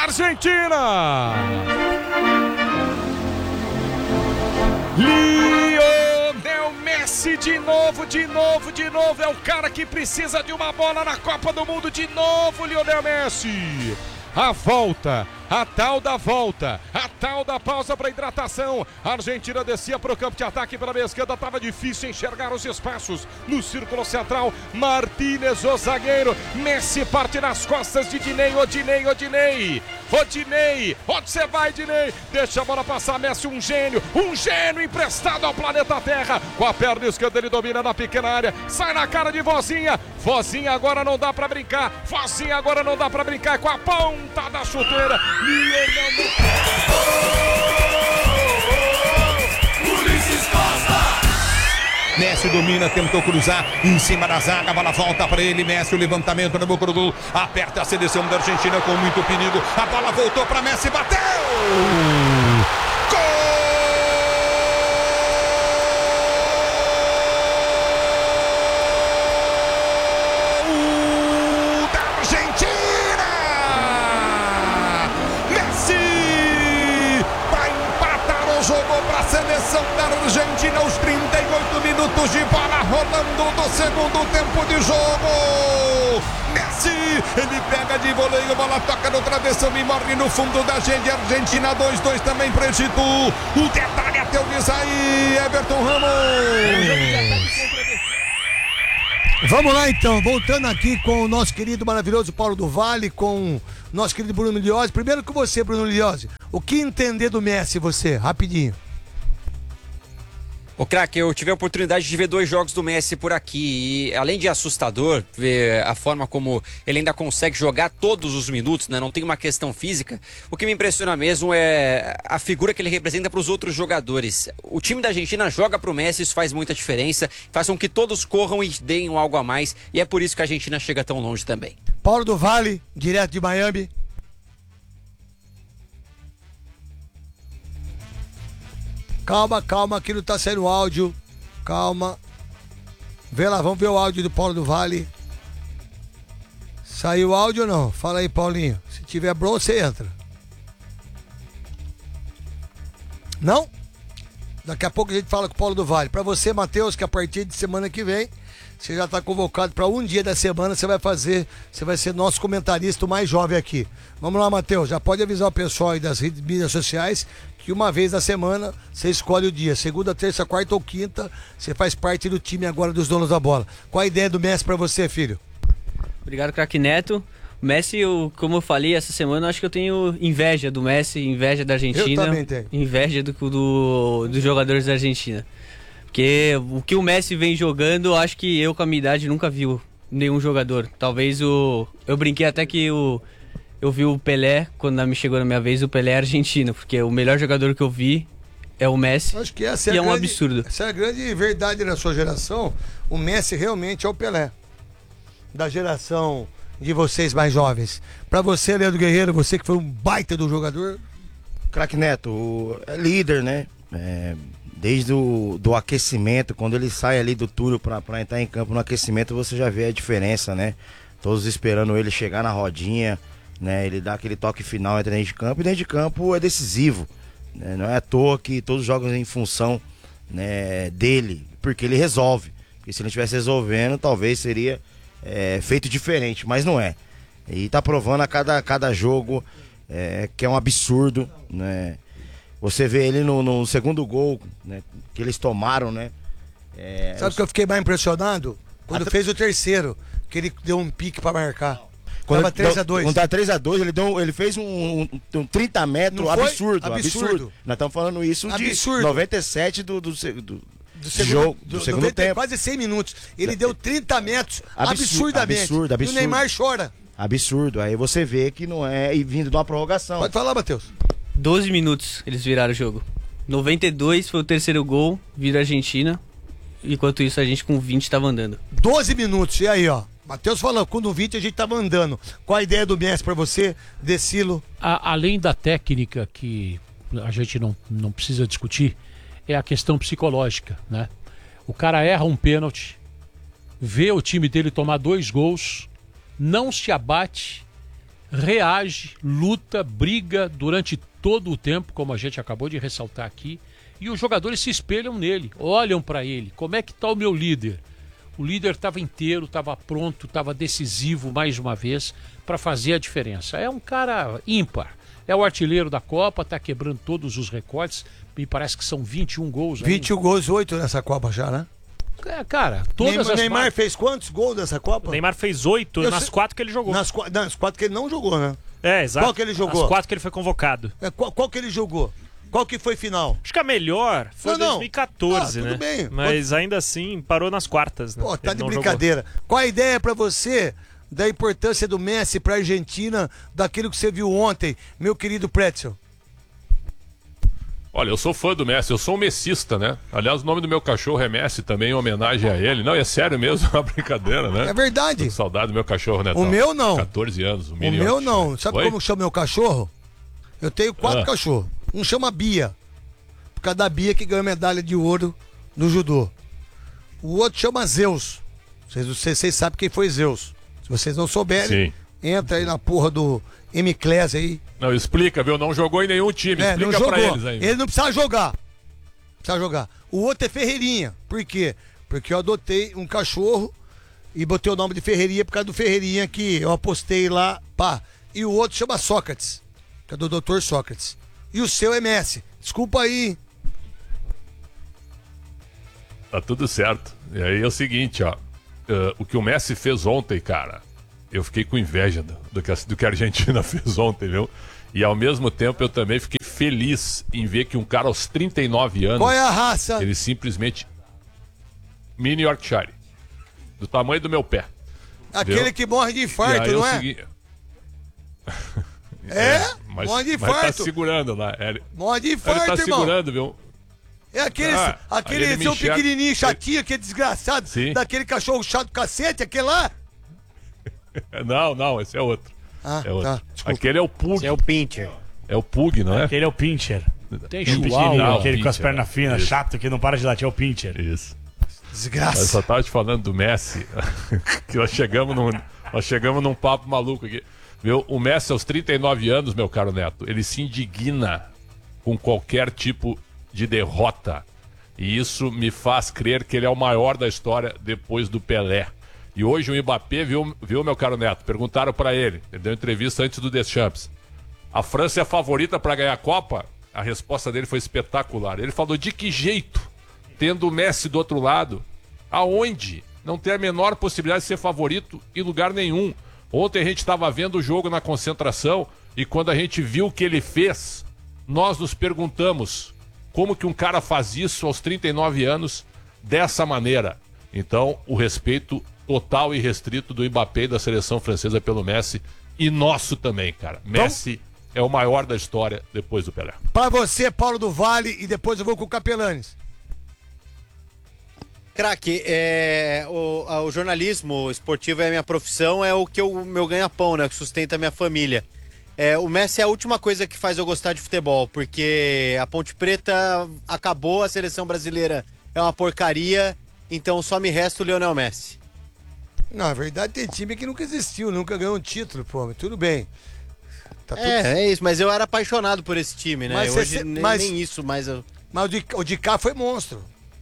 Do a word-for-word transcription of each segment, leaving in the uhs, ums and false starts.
Argentina. Lionel Messi de novo, de novo, de novo. É o cara que precisa de uma bola na Copa do Mundo. De novo, Lionel Messi. A volta, a tal da volta, a tal da pausa para hidratação. A Argentina descia para o campo de ataque pela meia esquerda. Estava difícil enxergar os espaços no círculo central. Martínez, o zagueiro. Messi parte nas costas de Diney. Odinei, Odinei. Odinei, onde você vai, Diney? Deixa a bola passar, Messi, um gênio. Um gênio emprestado ao planeta Terra. Com a perna esquerda ele domina na pequena área. Sai na cara de Vozinha. Vozinha agora não dá para brincar. Vozinha agora não dá para brincar. Com a ponta da chuteira. Lionel Messi. Ulisses Costa. Messi domina, tentou cruzar em cima da zaga, a bola volta para ele, Messi, o levantamento no boca do gol, aperta a seleção da Argentina com muito perigo, a bola voltou para Messi, bateu! Gol da Argentina! Messi vai empatar o jogo para a seleção da Argentina aos trinta e oito minutos de bola rolando do segundo tempo de jogo. Messi, ele pega de voleio, bola toca no travessão e morre no fundo da rede. Argentina dois a dois também para Egito. O detalhe até o diz aí, Everton Ramos. Vamos lá então, voltando aqui com o nosso querido maravilhoso Paulo do Vale, com o nosso querido Bruno Liozzi. Primeiro com você, Bruno Liozzi, o que entender do Messi você, rapidinho? Ô craque, eu tive a oportunidade de ver dois jogos do Messi por aqui e além de assustador ver a forma como ele ainda consegue jogar todos os minutos, né? Não tem uma questão física, o que me impressiona mesmo é a figura que ele representa para os outros jogadores. O time da Argentina joga pro Messi, isso faz muita diferença, faz com que todos corram e deem algo a mais e é por isso que a Argentina chega tão longe também. Paulo do Vale, direto de Miami. Calma, calma, aqui não tá saindo o áudio. Calma. Vê lá, vamos ver o áudio do Paulo do Vale. Saiu o áudio ou não? Fala aí, Paulinho. Se tiver bom, você entra. Não? Daqui a pouco a gente fala com o Paulo do Vale. Pra você, Matheus, que a partir de semana que vem, você já tá convocado pra um dia da semana, você vai fazer, você vai ser nosso comentarista o mais jovem aqui. Vamos lá, Matheus, já pode avisar o pessoal aí das redes, mídias sociais que uma vez na semana você escolhe o dia, segunda, terça, quarta ou quinta, você faz parte do time agora dos donos da bola. Qual a ideia do Messi pra você, filho? Obrigado, craque Neto. O Messi, eu, como eu falei essa semana, eu acho que eu tenho inveja do Messi, inveja da Argentina. Eu também tenho. Inveja do, do, dos jogadores da Argentina. Porque o que o Messi vem jogando, eu acho que eu com a minha idade nunca vi nenhum jogador. Talvez o... Eu brinquei até que o... Eu vi o Pelé, quando me chegou na minha vez, o Pelé é argentino, porque o melhor jogador que eu vi é o Messi. Acho que essa é, e é um grande, absurdo. Essa é a grande verdade da sua geração. O Messi realmente é o Pelé. Da geração de vocês mais jovens. Pra você, Leandro Guerreiro, você que foi um baita do jogador. Craque Neto, o, é líder, né? É, desde o do aquecimento, quando ele sai ali do túnel pra, pra entrar em campo no aquecimento, você já vê a diferença, né? Todos esperando ele chegar na rodinha, né? Ele dá aquele toque final, entra dentro de campo, e dentro de campo é decisivo, né? Não é à toa que todos jogam em função, né, dele, porque ele resolve. Porque se ele estivesse resolvendo, talvez seria é, feito diferente, mas não é. E tá provando a cada, cada jogo é, que é um absurdo, né? Você vê ele no, no segundo gol, né, que eles tomaram, né? É, Sabe o que eu fiquei mais impressionado? Quando Atra... fez o terceiro, que ele deu um pique pra marcar. Quando tava três a dois. Quando tava três a dois, ele, deu, ele fez um, um, um trinta metros absurdo, absurdo, absurdo. Nós estamos falando isso absurdo. De noventa e sete do, do, do, do, do segundo, jogo, do, do segundo noventa, tempo. Quase cem minutos. Ele deu trinta metros absurdo, absurdamente. Absurdo, absurdo. E o Neymar chora. Absurdo. Aí você vê que não é e vindo de uma prorrogação. Pode falar, Matheus. doze minutos eles viraram o jogo. noventa e dois foi o terceiro gol, vira a Argentina. Enquanto isso a gente com vinte tava andando. doze minutos, e aí, ó. Matheus falou, com vinte a gente tava andando. Qual a ideia do Messi pra você, Decilo? A, além da técnica, que a gente não, não precisa discutir, é a questão psicológica, né? O cara erra um pênalti, vê o time dele tomar dois gols, não se abate, reage, luta, briga durante todo o tempo, como a gente acabou de ressaltar aqui, e os jogadores se espelham nele, olham para ele. Como é que está o meu líder? O líder estava inteiro, estava pronto, estava decisivo mais uma vez para fazer a diferença. É um cara ímpar. É o artilheiro da Copa, está quebrando todos os recordes. Me parece que são vinte e um gols. vinte e um gols, oito nessa Copa já, né? É, cara, todas Neymar, as Neymar mar... fez quantos gols nessa Copa? O Neymar fez oito Eu nas sei- quatro que ele jogou. Nas, qua- nas quatro que ele não jogou, né? É, exato. Qual que ele jogou? As quatro que ele foi convocado. É, qual, qual que ele jogou? Qual que foi final? Acho que a melhor foi Não, não. dois mil e quatorze, Ah, tudo né? bem. Mas ainda assim parou nas quartas, né? Pô, tá Ele de não brincadeira. Qual a ideia pra você da importância do Messi pra Argentina, daquilo que você viu ontem, meu querido Pretzel? Olha, eu sou fã do Messi, eu sou um messista, né? Aliás, o nome do meu cachorro é Messi também, em homenagem a ele. Não, é sério mesmo, é uma brincadeira, né? É verdade. Tô com saudade do meu cachorro, né? O meu não. quatorze anos, o O Mini meu Yacht. não. Sabe Oi? como chama meu cachorro? Eu tenho quatro Ah. cachorros. Um chama Bia, por causa da Bia que ganhou medalha de ouro no judô. O outro chama Zeus. Vocês, vocês, vocês sabem quem foi Zeus. Se vocês não souberem, Sim. entra aí na porra do Emiclés aí. Não, explica, viu? Não jogou em nenhum time, É, não explica pra jogou. eles ainda. Ele não precisava jogar. Precisava jogar. O outro é Ferreirinha. Por quê? Porque eu adotei um cachorro e botei o nome de Ferreirinha por causa do Ferreirinha que eu apostei lá, pá. E o outro chama Sócrates, que é do doutor Sócrates. E o seu é Messi. Desculpa aí. Tá tudo certo. E aí é o seguinte, ó. eh, o que o Messi fez ontem, cara, eu fiquei com inveja do, do, que, a, do que a Argentina fez ontem, viu? E ao mesmo tempo eu também fiquei feliz em ver que um cara aos trinta e nove anos, Qual é a raça? ele simplesmente... Mini Yorkshire. Do tamanho do meu pé. Aquele viu? que morre de E infarto, aí não o é? segui- É? Mas, morre de mas tá infarto. segurando lá. Ele, Morre de ele infarto, tá irmão. segurando, viu? É aquele, Ah, aí aquele ele me seu enxerga. pequenininho chatinho, aquele desgraçado, Sim. daquele cachorro chato do cacete, aquele lá. Não, não, esse é outro. Ah, É outro. tá. Desculpa. Aquele é o Pug. É o Pincher. É o Pug, não é? Aquele é o Pincher. Tem O chihuahua. pequenininho, aquele com as Pincher, pernas finas, isso. chato, que não para de latir, é o Pincher. Isso. Mas Desgraça. só tava te falando do Messi, que nós chegamos num, nós chegamos num papo maluco aqui. Viu? O Messi, aos trinta e nove anos, meu caro Neto, ele se indigna com qualquer tipo de derrota. E isso me faz crer que ele é o maior da história depois do Pelé. E hoje o Mbappé, viu, viu meu caro Neto? Perguntaram pra ele, ele deu entrevista antes do Deschamps. A França é a favorita para ganhar a Copa? A resposta dele foi espetacular. Ele falou, de que jeito? Tendo o Messi do outro lado? Aonde? Não tem a menor possibilidade de ser favorito em lugar nenhum. Ontem a gente estava vendo o jogo na concentração e quando a gente viu o que ele fez, nós nos perguntamos como que um cara faz isso aos trinta e nove anos dessa maneira. Então, o respeito total e restrito do Mbappé e da seleção francesa pelo Messi e nosso também, cara. Messi é o maior da história depois do Pelé. Pra você, Paulo do Vale, e depois eu vou com o Capelanes. Craque, é, o, a- o jornalismo esportivo é a minha profissão, é o que o meu ganha-pão, né? Que sustenta a minha família. É, o Messi é a última coisa que faz eu gostar de futebol, porque a Ponte Preta acabou, a seleção brasileira é uma porcaria, então só me resta o Lionel Messi. Na verdade, tem time que nunca existiu, nunca ganhou um título, pô, mas tudo bem. Tá tudo... É, é isso, mas eu era apaixonado por esse time, né? Mas Hoje cê- nem, mas- nem isso, mas eu... Mas o de, o de cá foi monstro.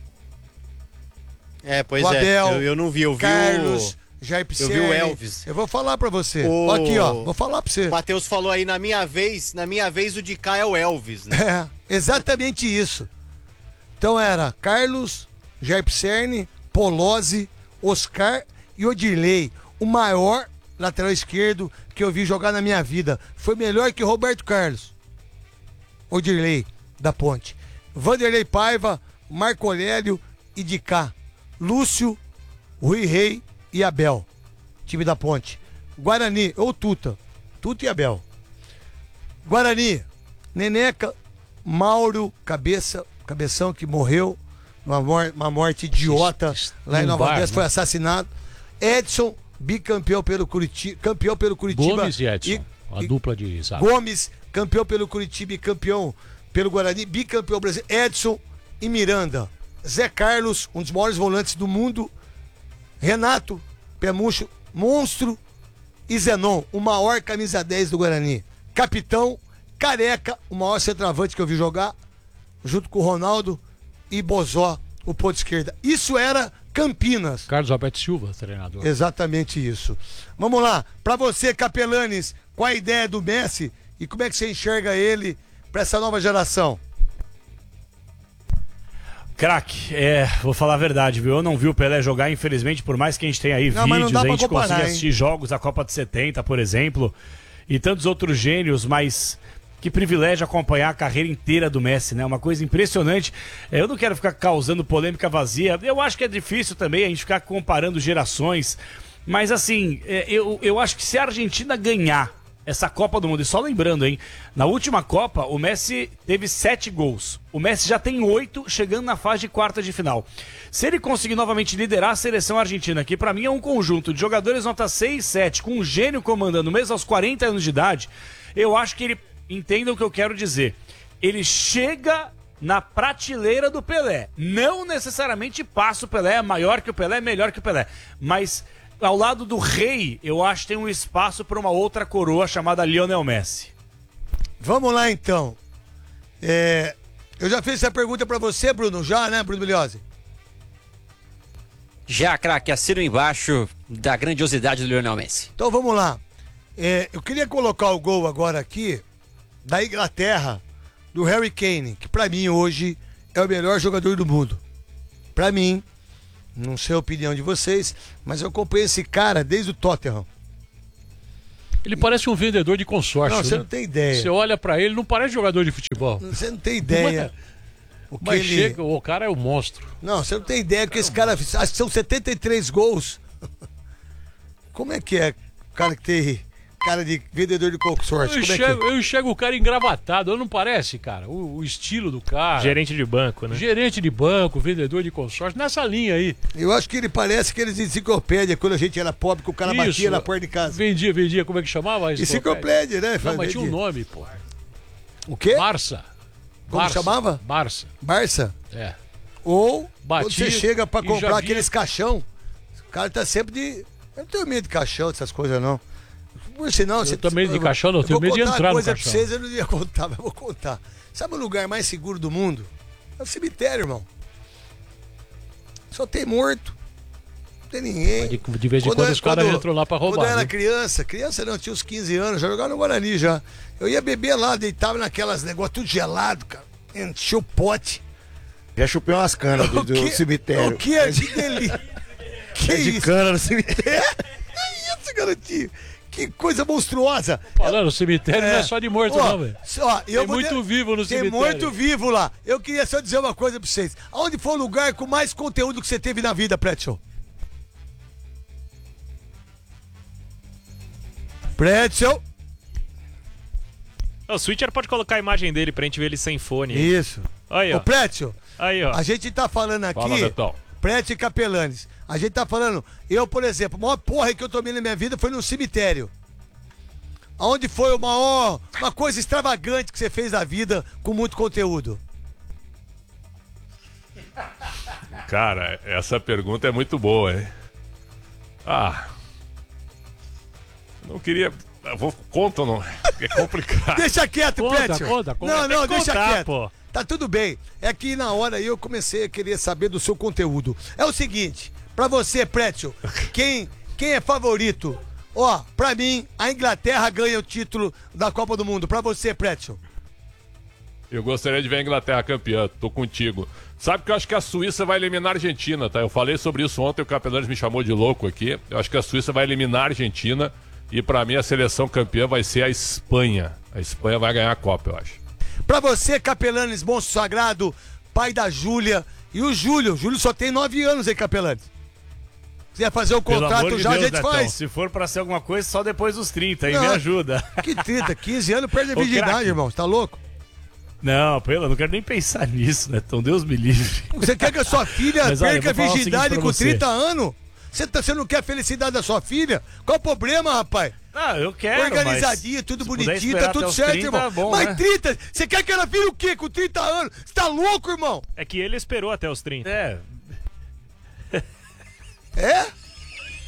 É, pois O é, Abel, eu, eu não vi, eu vi Carlos, o... Jair eu Pisserni. vi o Elvis. Eu vou falar pra você. O- Ó, aqui, ó, vou falar pra você. O Matheus falou aí, na minha vez, na minha vez o de cá é o Elvis, né? É, exatamente isso. Então era Carlos, Jair Pisserni, Polozzi, Oscar e Odirley. O maior lateral esquerdo que eu vi jogar na minha vida. Foi melhor que Roberto Carlos. Odirley, da Ponte. Vanderlei Paiva, Marco Aurélio e de cá. Lúcio, Rui Rei e Abel. Time da Ponte. Guarani, ou Tuta. Tuta e Abel. Guarani, Neneca, Mauro, Cabeça, Cabeção que morreu, uma, mor uma morte idiota lá em Num Nova bar, Odessa, né? foi assassinado. Edson, bicampeão pelo Curitiba, campeão pelo Curitiba. Gomes e Edson, a dupla de zaga. Gomes, campeão pelo Curitiba e campeão pelo Guarani, bicampeão brasileiro. Edson e Miranda. Zé Carlos, um dos maiores volantes do mundo. Renato, pé murcho, monstro. e Zenon, o maior camisa dez do Guarani. Capitão, Careca, o maior centroavante que eu vi jogar, junto com o Ronaldo e Bozó, o ponto esquerda. Isso era Campinas. Carlos Alberto Silva, treinador. Exatamente isso. Vamos lá, pra você, Capelanes, qual a ideia do Messi e como é que você enxerga ele pra essa nova geração? Craque, é, vou falar a verdade, viu? Eu não vi o Pelé jogar, infelizmente, por mais que a gente tenha aí não, vídeos, não a gente comparar, consiga hein? assistir jogos da Copa de setenta, por exemplo, e tantos outros gênios, mas que privilégio acompanhar a carreira inteira do Messi, né? Uma coisa impressionante. É, eu não quero ficar causando polêmica vazia, eu acho que é difícil também a gente ficar comparando gerações, mas assim, é, eu, eu acho que se a Argentina ganhar essa Copa do Mundo, e só lembrando, hein, na última Copa o Messi teve sete gols, o Messi já tem oito, chegando na fase de quartas de final. Se ele conseguir novamente liderar a seleção argentina, que pra mim é um conjunto de jogadores nota seis, sete, com um gênio comandando, mesmo aos quarenta anos de idade, eu acho que ele, entenda o que eu quero dizer, ele chega na prateleira do Pelé, não necessariamente passa o Pelé, é maior que o Pelé, melhor que o Pelé, mas ao lado do rei, eu acho que tem um espaço para uma outra coroa chamada Lionel Messi. Vamos lá então. É, eu já fiz essa pergunta pra você, Bruno, já, né, Bruno Bilhose? Já, craque, assino embaixo da grandiosidade do Lionel Messi. Então vamos lá. É, eu queria colocar o gol agora aqui da Inglaterra, do Harry Kane, que pra mim hoje é o melhor jogador do mundo. Pra mim, não sei a opinião de vocês, mas eu acompanhei esse cara desde o Tottenham. Ele parece um vendedor de consórcio. Não, você né? não tem ideia. Você olha pra ele, não parece jogador de futebol. Você não tem ideia. O que Mas ele... chega, o cara é o monstro. Não, você não tem ideia que esse cara, acho que são setenta e três gols. Como é que é o cara que tem cara de vendedor de consórcio? Eu Como é enxergo, que é? eu enxergo o cara engravatado, não parece, cara? O, o estilo do cara. Gerente de banco, né? Gerente de banco, vendedor de consórcio, nessa linha aí. Eu acho que ele parece aqueles enciclopédia, quando a gente era pobre, que o cara Isso. batia na porta de casa. Vendia, vendia, como é que chamava? a Enciclopédia, né? Não, mas Vendia. tinha um nome, pô. O quê? Barça. Como Barça. chamava? Barça. Barça. É. Ou Batia quando você chega pra e já comprar via- aqueles caixão, o cara tá sempre de... Eu não tenho medo de caixão, dessas coisas, não. Por sinal, Eu você... também de caixão não, eu tenho medo de vou entrar contar no uma coisa pra caixão. vocês, eu não ia contar, mas eu vou contar. Sabe o lugar mais seguro do mundo? É o cemitério, irmão. Só tem morto. Não tem ninguém. De, de vez em quando, eu- os caras quando- entram lá pra roubar. Quando eu era viu? criança, criança não, tinha uns quinze anos, já jogava no Guarani já. Eu ia beber lá, deitava naquelas negócios tudo gelado, cara. Enchia o pote. Já chupei umas canas do, O do que- cemitério. O que é de delícia? Que É de isso? cana no cemitério. Que isso, garotinho? Que coisa monstruosa. Falando, o cemitério não é só de morto, Ó, não, velho. ó, eu Tem vou muito ter- vivo no Tem cemitério. muito vivo lá. Eu queria só dizer uma coisa pra vocês. Aonde foi o lugar com mais conteúdo que você teve na vida, Pretzel? Pretzel. O Switcher pode colocar a imagem dele pra gente ver ele sem fone. Isso. Aí, Ô, ó. Pretzel, Aí, ó. a gente tá falando aqui... Fala, Betão. Pretzel e Capelanes. A gente tá falando... Eu, por exemplo, a maior porra que eu tomei na minha vida foi no cemitério. Aonde foi o maior... Uma coisa extravagante que você fez na vida com muito conteúdo? Cara, essa pergunta é muito boa, hein? Ah. Não queria. Eu vou. Conta ou não? É complicado. Deixa quieto, Conta, Pretzel. conta, conta. Não, não, Tem que deixa contar, quieto. pô. Tá tudo bem. É que na hora eu comecei a querer saber do seu conteúdo. É o seguinte, pra você, Pretzel, quem, quem é favorito? Ó, pra mim, a Inglaterra ganha o título da Copa do Mundo. Pra você, Pretzel. Eu gostaria de ver a Inglaterra campeã, tô contigo. Sabe que eu acho que a Suíça vai eliminar a Argentina, tá? Eu falei sobre isso ontem, o Capelanes me chamou de louco aqui. Eu acho que a Suíça vai eliminar a Argentina e pra mim a seleção campeã vai ser a Espanha. A Espanha vai ganhar a Copa, eu acho. Pra você, Capelanes, monstro sagrado, pai da Júlia. E o Júlio, o Júlio só tem nove anos aí, Capelanes. Se quiser fazer o Pelo contrato amor de já, Deus, a gente Netão, faz. se for pra ser alguma coisa, só depois dos trinta, aí Não. me ajuda. Que trinta, quinze anos perde a Ô, virgindade, craque. irmão. Você tá louco? Não, pelo, eu não quero nem pensar nisso, Netão, Deus me livre. Você quer que a sua filha Mas, olha, perca a eu vou falar o virgindade seguinte pra com você. trinta anos? Você, tá, você não quer a felicidade da sua filha? Qual o problema, rapaz? Ah, eu quero, Organizadinha, tudo se puder bonitinho, esperar tá tudo até os certo, trinta, irmão. é bom, Mas né? trinta, você quer que ela vire o quê com trinta anos? Você tá louco, irmão? É que ele esperou até os trinta. É. É?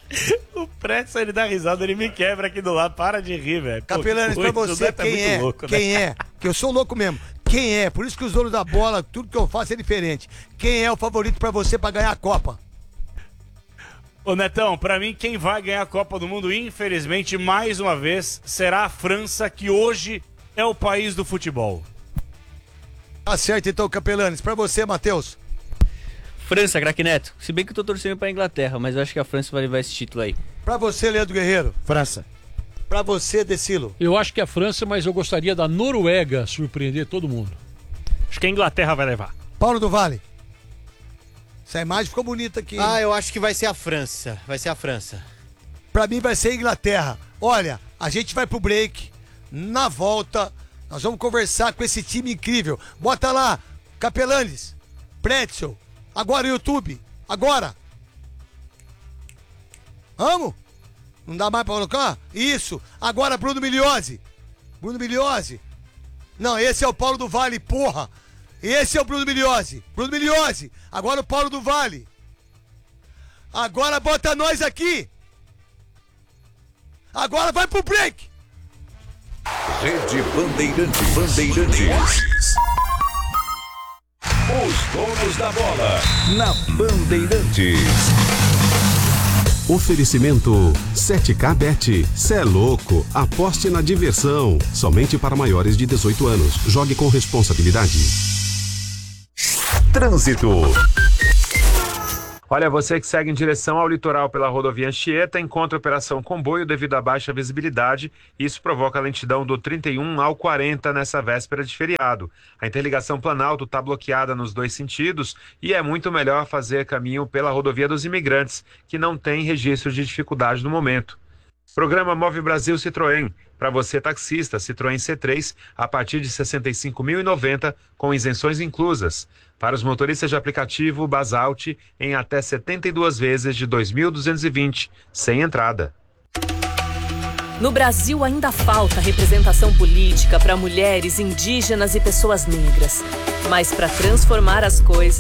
O Pretzel, ele dá risada, ele me quebra aqui do lado. Para de rir, velho. Pô, Capelanes, que pra coisa, você, tá quem muito é? louco, né? Quem é? Que eu sou louco mesmo. Quem é? Por isso que os donos da bola, tudo que eu faço é diferente. Quem é o favorito pra você pra ganhar a Copa? Ô Netão, pra mim quem vai ganhar a Copa do Mundo, infelizmente, mais uma vez, será a França, que hoje é o país do futebol. Tá certo então, Capelanes. Pra você, Matheus. França, craque Neto. Se bem que eu tô torcendo pra Inglaterra, mas eu acho que a França vai levar esse título aí. Pra você, Leandro Guerreiro. França. Pra você, Decilo. Eu acho que é a França, mas eu gostaria da Noruega surpreender todo mundo. Acho que a Inglaterra vai levar. Paulo do Vale. Essa imagem ficou bonita aqui. Ah, eu acho que vai ser a França. Vai ser a França. Pra mim vai ser a Inglaterra. Olha, a gente vai pro break. Na volta, nós vamos conversar com esse time incrível. Bota lá, Capelanes, Pretzel. Agora o YouTube. Agora. Vamos? Não dá mais pra colocar? Isso. Agora Bruno Migliozzi. Bruno Migliozzi. Não, esse é o Paulo do Vale, porra. Esse é o Bruno Migliozzi. Bruno Migliozzi. Agora o Paulo do Vale. Agora bota nós aqui. Agora vai pro break. Rede Bandeirantes. Bandeirantes. Os donos da bola. Na Bandeirantes. Oferecimento sete K Bet. Cê é louco. Aposte na diversão. Somente para maiores de dezoito anos. Jogue com responsabilidade. Trânsito. Olha, você que segue em direção ao litoral pela rodovia Anchieta encontra operação comboio devido à baixa visibilidade. Isso provoca a lentidão do trinta e um ao quarenta nessa véspera de feriado. A interligação Planalto está bloqueada nos dois sentidos e é muito melhor fazer caminho pela rodovia dos Imigrantes, que não tem registro de dificuldade no momento. Programa Move Brasil Citroën. Para você taxista, Citroën C três a partir de sessenta e cinco mil e noventa com isenções inclusas. Para os motoristas de aplicativo, Basalt em até setenta e duas vezes de dois mil duzentos e vinte, sem entrada. No Brasil ainda falta representação política para mulheres, indígenas e pessoas negras. Mas para transformar as coisas